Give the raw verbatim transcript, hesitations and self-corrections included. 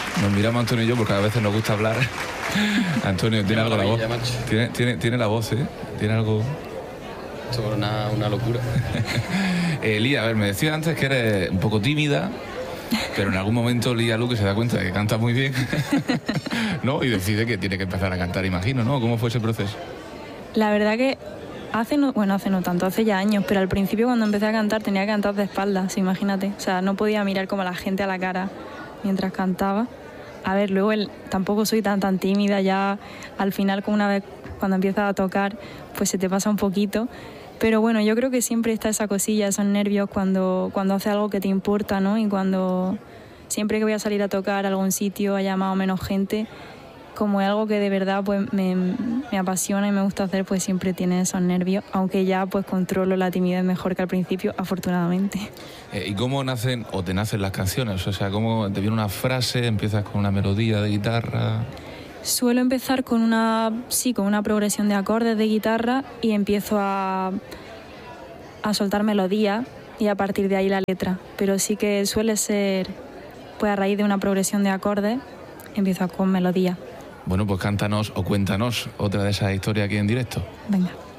Nos miramos Antonio y yo porque a veces nos gusta hablar. Antonio, tiene algo la voz. Tiene, tiene, tiene la voz, ¿eh? Tiene algo... Esto es una, una locura. eh, Lía, a ver, me decías antes que eres un poco tímida, pero en algún momento Lía Luque se da cuenta de que canta muy bien, ¿no? Y decide que tiene que empezar a cantar, imagino, ¿no? ¿Cómo fue ese proceso? La verdad que hace no, bueno, hace no tanto, hace ya años, pero al principio cuando empecé a cantar tenía que cantar de espaldas, imagínate. O sea, no podía mirar como a la gente a la cara mientras cantaba. A ver, luego el, tampoco soy tan tan tímida, ya al final como una vez cuando empiezas a tocar, pues se te pasa un poquito. Pero bueno, yo creo que siempre está esa cosilla, esos nervios cuando, cuando haces algo que te importa, ¿no? Y cuando siempre que voy a salir a tocar a algún sitio, haya más o menos gente, como es algo que de verdad pues me, me apasiona y me gusta hacer, pues siempre tienes esos nervios, aunque ya pues controlo la timidez mejor que al principio, afortunadamente. Eh, ¿Y cómo nacen o te nacen las canciones? O sea, ¿cómo te viene una frase, empiezas con una melodía de guitarra? Suelo empezar con una, sí, con una progresión de acordes de guitarra y empiezo a, a soltar melodía y a partir de ahí la letra. Pero sí que suele ser, pues a raíz de una progresión de acordes, empiezo con melodía. Bueno, pues cántanos o cuéntanos otra de esas historias aquí en directo. Venga.